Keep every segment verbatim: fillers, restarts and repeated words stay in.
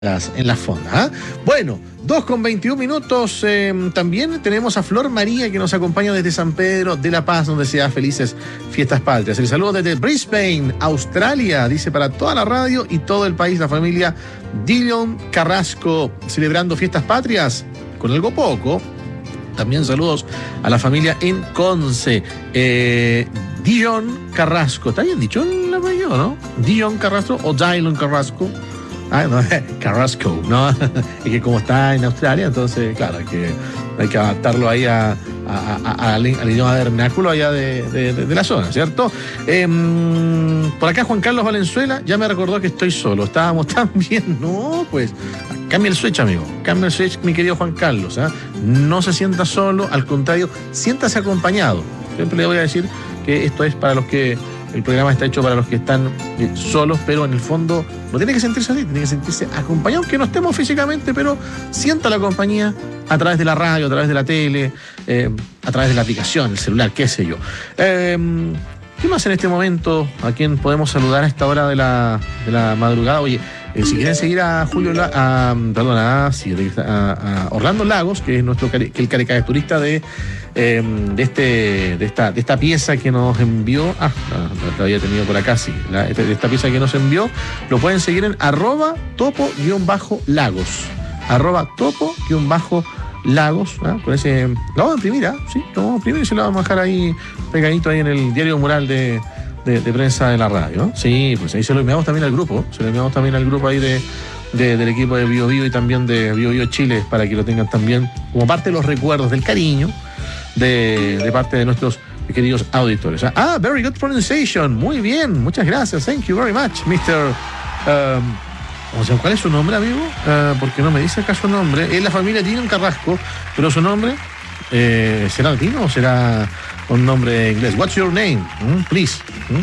Las, en las fondas. ¿eh? Bueno, dos con veintiún minutos. Eh, también tenemos a Flor María que nos acompaña desde San Pedro de la Paz, donde se da felices fiestas patrias. El saludo desde Brisbane, Australia, dice para toda la radio y todo el país, la familia Dillon Carrasco, celebrando fiestas patrias con algo poco. También saludos a la familia en Conce. Eh, Dillon Carrasco, ¿está bien dicho el apellido, no? Dillon Carrasco o Dillon Carrasco. Ah, no, Carrasco, ¿no? Y que como está en Australia, entonces, claro, hay que, hay que adaptarlo ahí a, a, a, al, al idioma vernáculo allá de, de, de la zona, ¿cierto? Eh, por acá Juan Carlos Valenzuela ya me recordó que estoy solo. Estábamos tan bien, no, pues, cambia el switch, amigo. Cambia el switch, mi querido Juan Carlos. ¿eh? No se sienta solo, al contrario, siéntase acompañado. Siempre le voy a decir que esto es para los que... El programa está hecho para los que están eh, solos, pero en el fondo no tiene que sentirse así, tiene que sentirse acompañado, aunque no estemos físicamente, pero sienta la compañía a través de la radio, a través de la tele, eh, a través de la aplicación, el celular, qué sé yo. Eh, ¿Qué más en este momento? ¿A quién podemos saludar a esta hora de la, de la madrugada? Oye, eh, si quieren seguir a Julio, La, a, perdón, a, sí, a, a Orlando Lagos, que es nuestro que el caricaturista de, eh, de, este, de, esta, de esta pieza que nos envió, ah, la había tenido por acá, sí, la, de esta pieza que nos envió, lo pueden seguir en arroba topo-lagos, arroba topo-lagos. Lagos, ¿eh? Con ese. Lo vamos a imprimir, ¿eh? Sí, lo vamos a imprimir y se lo vamos a dejar ahí pegadito ahí en el diario mural de, de, de prensa de la radio. ¿eh? Sí, pues ahí se lo enviamos también al grupo, se lo enviamos también al grupo ahí de, de, del equipo de Bio Bio y también de Bio Bio Chile para que lo tengan también como parte de los recuerdos, del cariño de, de parte de nuestros queridos auditores. ¿eh? Ah, very good pronunciation, muy bien, muchas gracias, thank you very much, mister Um, O sea, ¿cuál es su nombre, amigo? Uh, porque no me dice acá su nombre. Es la familia Dillon Carrasco, pero su nombre, eh, ¿será latino o será un nombre inglés? What's your name? Mm, please.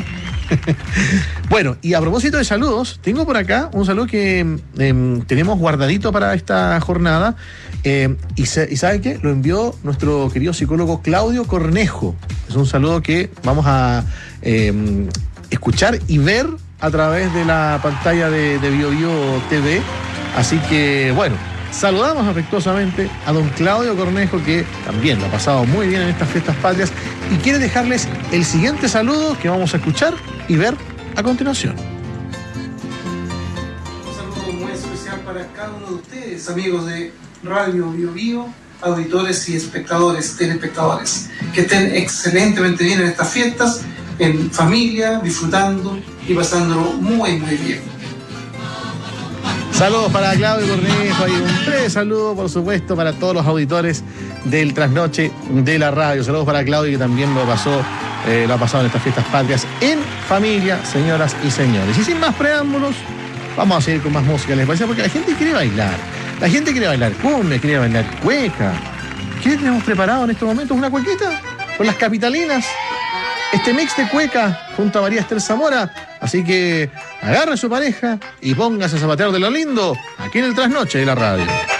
Mm. Bueno, y a propósito de saludos, tengo por acá un saludo que eh, tenemos guardadito para esta jornada. Eh, y, se, ¿Y sabe qué? Lo envió nuestro querido psicólogo Claudio Cornejo. Es un saludo que vamos a eh, escuchar y ver a través de la pantalla de, de Bio Bio T V. Así que, bueno, saludamos afectuosamente a don Claudio Cornejo, que también lo ha pasado muy bien en estas fiestas patrias y quiere dejarles el siguiente saludo que vamos a escuchar y ver a continuación. Un saludo muy especial para cada uno de ustedes, amigos de Radio Bio Bio, auditores y espectadores, telespectadores, que estén excelentemente bien en estas fiestas, en familia, disfrutando y pasándolo muy, muy bien. Saludos para Claudio Cornejo, hay un breve saludo, por supuesto, para todos los auditores del Trasnoche de la radio. Saludos para Claudio, que también lo pasó, eh, lo ha pasado en estas fiestas patrias en familia, señoras y señores. Y sin más preámbulos, vamos a seguir con más música, ¿les parece? Porque la gente quiere bailar, la gente quiere bailar cumbia, quiere bailar cueca. ¿Qué tenemos preparado en estos momentos? ¿Una cuequita? Con las capitalinas. Este mix de cueca junto a María Esther Zamora. Así que agarre a su pareja y póngase a zapatear de lo lindo aquí en el Trasnoche de la radio.